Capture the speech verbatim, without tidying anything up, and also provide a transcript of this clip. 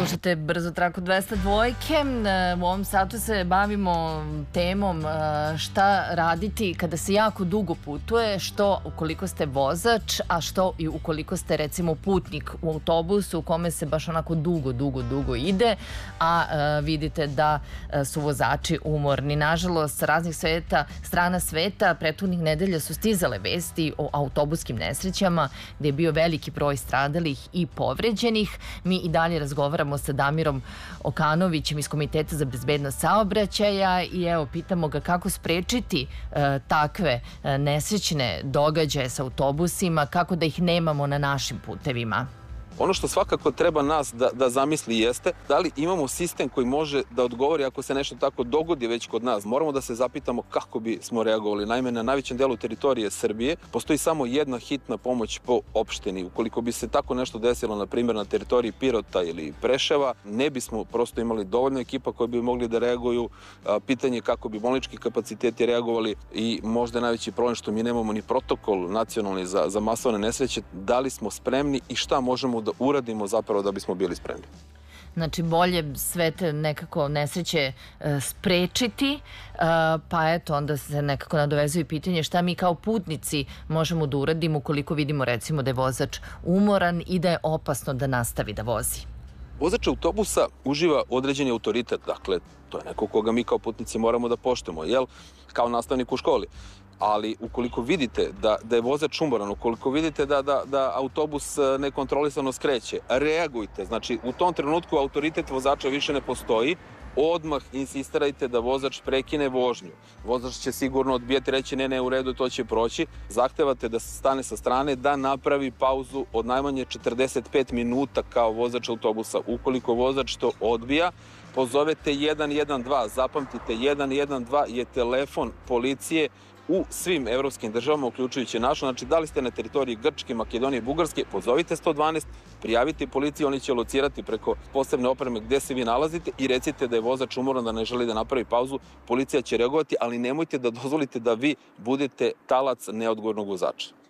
Slušajte Brzo traku dvesta dvojke. U ovom satu se bavimo temom šta raditi kada se jako dugo putuje, što ukoliko ste vozač, a što i ukoliko ste recimo putnik u autobusu u kome se baš onako dugo, dugo, dugo ide, a vidite da su vozači umorni. Nažalost, sa raznih sveta, strana sveta, prethodnih nedelja su stizale vesti o autobuskim nesrećama gde je bio veliki broj stradalih i povređenih. Mi i dalje razgovaramo sa Damirom Okanovićem iz Komiteta za bezbednost saobraćaja i evo, pitamo ga kako sprečiti e, takve e, nesrećne događaje sa autobusima, kako da ih nemamo na našim putevima. Ono što svakako treba nas da, da zamisli jeste da li imamo sistem koji može da odgovori ako se nešto tako dogodi već kod nas. Moramo da se zapitamo kako bi smo reagovali. Naime, na najvećem delu teritorije Srbije postoji samo jedna hitna pomoć po opštini. Ukoliko bi se tako nešto desilo, na primjer, na teritoriji Pirota ili Preševa, ne bismo prosto imali dovoljno ekipa koji bi mogli da reaguju. Pitanje je kako bi bolnički kapaciteti reagovali i možda je najveći problem što mi nemamo ni protokol nacionalni za, za masovne nesreće. Da li smo spremni i šta možemo da uradimo zapravo da bismo bili spremni. Znači, bolje sve te nekako nesreće e, sprečiti, e, pa eto, onda se nekako nadovezuje pitanje šta mi kao putnici možemo da uradimo ukoliko vidimo recimo da je vozač umoran i da je opasno da nastavi da vozi. Vozač autobusa uživa određeni autoritet, dakle, to je neko koga mi kao putnici moramo da poštujemo, jel? Kao nastavnik u školi. Ali ukoliko vidite da, da je vozač umoran, ukoliko vidite da, da, da autobus nekontrolisano skreće, reagujte. Znači, u tom trenutku autoritet vozača više ne postoji. Odmah insistirajte da vozač prekine vožnju. Vozač će sigurno odbijati, reći ne, ne, u redu, to će proći. Zahtevate da stane sa strane, da napravi pauzu od najmanje četrdeset pet minuta kao vozač autobusa. Ukoliko vozač to odbija, pozovete jedan jedan dva. Zapamtite, jedan jedan dva je telefon policije u svim evropskim državama, uključujući našu. Znači, da li ste na teritoriji Grčke, Makedonije i Bugarske, pozovite sto dvanaest, prijavite policiji, oni će locirati preko posebne opreme gde se vi nalazite i recite da je vozač umoran, da ne želi da napravi pauzu, policija će reagovati, ali nemojte da dozvolite da vi budete talac neodgovornog vozača.